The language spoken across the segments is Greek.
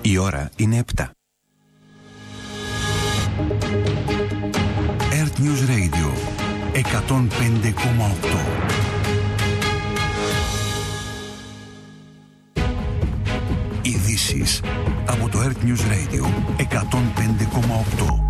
Η ώρα είναι 7. Earth News Radio 105,8. Ειδήσεις από το Earth News Radio 105,8.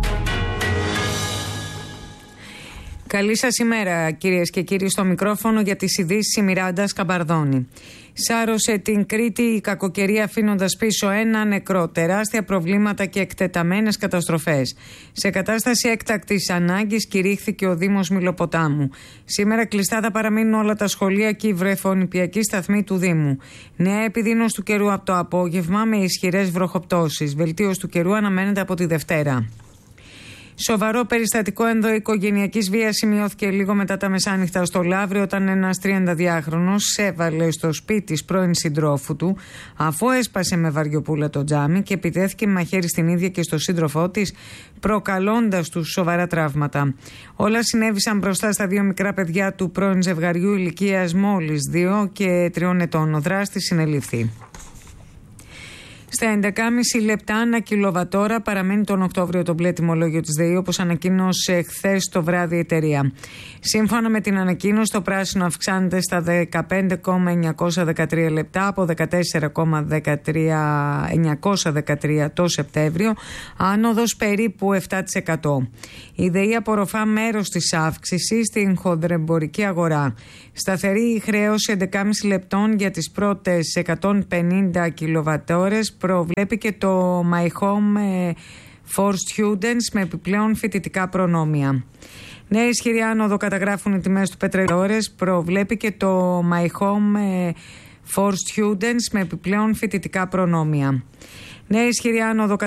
Καλή σας ημέρα, κυρίες και κύριοι, στο μικρόφωνο για τις ειδήσεις η Μιράντα Σκαμπαρδόνη. Σάρωσε την Κρήτη η κακοκαιρία, αφήνοντας πίσω ένα νεκρό, τεράστια προβλήματα και εκτεταμένες καταστροφές. Σε κατάσταση έκτακτης ανάγκης κηρύχθηκε ο Δήμος Μηλοποτάμου. Σήμερα κλειστά θα παραμείνουν όλα τα σχολεία και οι βρεφονιπιακοί σταθμοί του Δήμου. Νέα επιδείνωση του καιρού από το απόγευμα με ισχυρές βροχοπτώσεις. Βελτίωση του καιρού αναμένεται από τη Δευτέρα. Σοβαρό περιστατικό ενδοοικογενειακής βίας σημειώθηκε λίγο μετά τα μεσάνυχτα στο Λαύριο, όταν ένας 32χρονος έβαλε στο σπίτι της πρώην συντρόφου του, αφού έσπασε με βαριοπούλα το τζάμι και επιτέθηκε με μαχαίρι στην ίδια και στο σύντροφό της, προκαλώντας τους σοβαρά τραύματα. Όλα συνέβησαν μπροστά στα δύο μικρά παιδιά του πρώην ζευγαριού ηλικίας μόλις 2 και 3 ετών. Ο δράστης συνελήφθη. Στα 11,5 λεπτά ανά κιλοβατόρα παραμένει τον Οκτώβριο το μπλε τιμολόγιο της ΔΕΗ, όπως ανακοίνωσε χθες το βράδυ η εταιρεία. Σύμφωνα με την ανακοίνωση, το πράσινο αυξάνεται στα 15,913 λεπτά από 14,913 το Σεπτέμβριο, άνοδος περίπου 7%. Η ΔΕΗ απορροφά μέρος της αύξησης στην χονδρεμπορική αγορά. Σταθερή χρέωση 11,5 λεπτών για τις πρώτες 150 κιλοβατόρες προβλέπει και το My Home for Students με επιπλέον φοιτητικά προνόμια. Νέα ισχυρή άνοδο καταγράφουν οι τιμές του πετρελαίου, προβλέπει και το My Home for Students με επιπλέον φοιτητικά προνόμια. Νέα ισχυρή άνοδο